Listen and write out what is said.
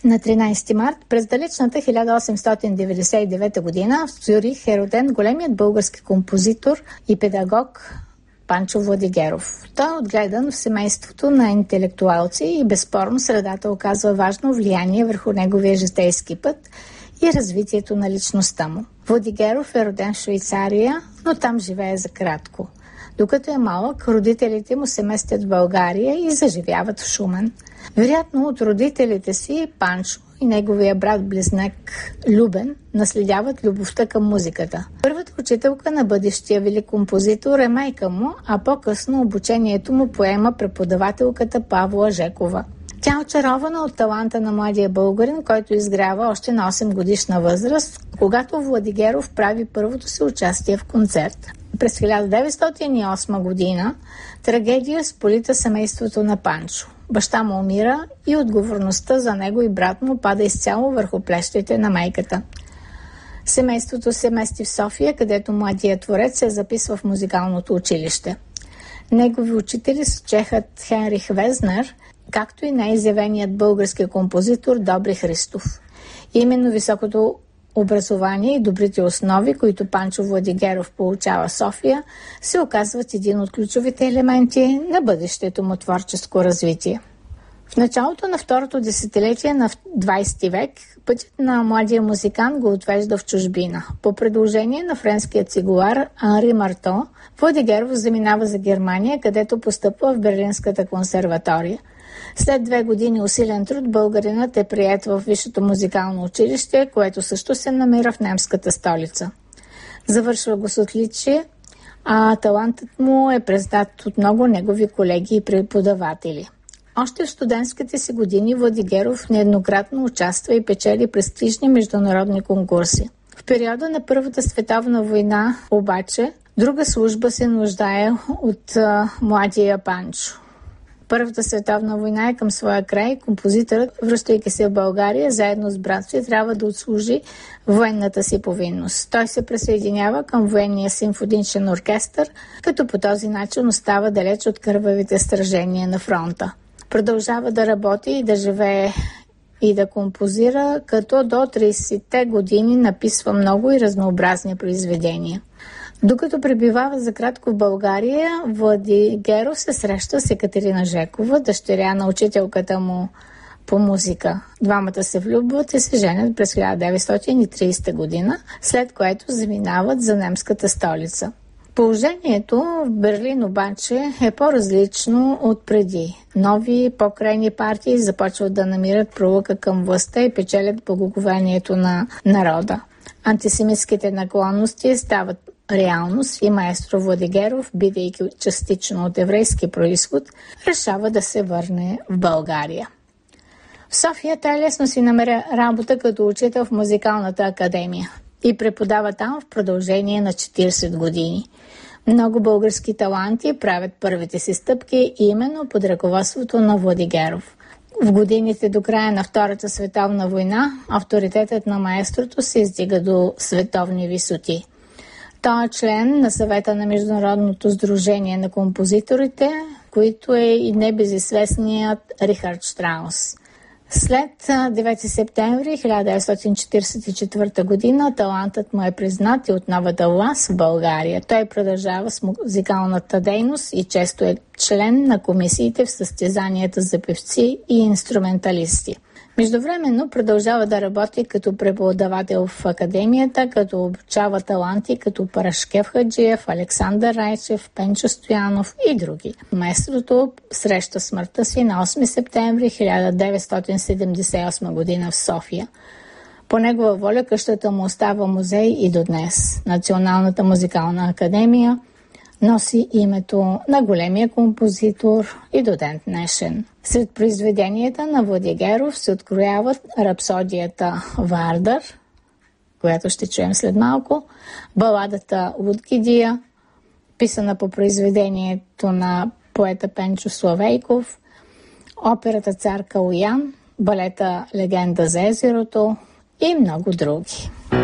На 13 март през далечната 1899 година в Цюрих е роден големият български композитор и педагог Панчо Владигеров. Той е отгледан в семейството на интелектуалци и безспорно средата оказва важно влияние върху неговия житейски път и развитието на личността му. Владигеров е роден в Швейцария, но там живее за кратко. Докато е малък, родителите му се местят в България и заживяват в Шумен. Вероятно от родителите си Панчо и неговия брат-близнак Любен наследяват любовта към музиката. Първата учителка на бъдещия велик композитор е майка му, а по-късно обучението му поема преподавателката Павла Жекова. Тя е очарована от таланта на младия българин, който изгрява още на 8 годишна възраст, когато Владигеров прави първото си участие в концерт. През 1908 година трагедия сполита семейството на Панчо. Баща му умира и отговорността за него и брат му пада изцяло върху плещите на майката. Семейството се мести в София, където младият творец се записва в музикалното училище. Негови учители са чехът Хенрих Везнер, както и най-изявеният български композитор Добри Христов. Именно високото образование и добрите основи, които Панчо Владигеров получава в София, се оказват един от ключовите елементи на бъдещето му творческо развитие. В началото на второто десетилетие на 20 век пътят на младия музикант го отвежда в чужбина. По предложение на френския цигулар Анри Марто, Владигеров заминава за Германия, където постъпва в Берлинската консерватория. След 2 години усилен труд българинът е приет в Висшето музикално училище, което също се намира в немската столица. Завършва го с отличие, а талантът му е признат от много негови колеги и преподаватели. Още в студентските си години Владигеров нееднократно участва и печели престижни международни конкурси. В периода на Първата световна война обаче друга служба се нуждае от младия Панчо. Първата световна война е към своя край. Композиторът, връщайки се в България, заедно с брат си, трябва да отслужи военната си повинност. Той се присъединява към военния симфоничен оркестър, като по този начин остава далеч от кървавите сражения на фронта. Продължава да работи и да живее и да композира, като до 30-те години написва много и разнообразни произведения. Докато пребивава за кратко в България, Владигеров се среща с Екатерина Жекова, дъщеря на учителката му по музика. Двамата се влюбват и се женят през 1930 година, след което заминават за немската столица. Положението в Берлин обаче е по-различно от преди. Нови по-крайни партии започват да намират пролъка към властта и печелят благоговението на народа. Антисемитските наклонности стават реалност и маестро Владигеров, бидейки частично от еврейски произход, решава да се върне в България. В София той лесно си намеря работа като учител в музикалната академия и преподава там в продължение на 40 години. Много български таланти правят първите си стъпки именно под ръководството на Владигеров. В годините до края на Втората световна война авторитетът на маестрото се издига до световни висоти. Той е член на съвета на Международното сдружение на композиторите, който е и небезизвестният Рихард Штраус. След 9 септември 1944 година талантът му е признат и от новата власт в България. Той продължава с музикалната дейност и често е член на комисиите в състезанията за певци и инструменталисти. Междувременно продължава да работи като преподавател в академията, като обучава таланти като Парашкев Хаджиев, Александър Райчев, Пенчо Стоянов и други. Маестрото среща смъртта си на 8 септември 1978 година в София. По негова воля къщата му остава музей и до днес. Националната музикална академия носи името на големия композитор и до ден днешен. Сред произведенията на Владигеров се открояват рапсодията Вардър, която ще чуем след малко, баладата Лудгидия, писана по произведението на поета Пенчо Славейков, операта Цар Калоян, балета Легенда за езерото и много други.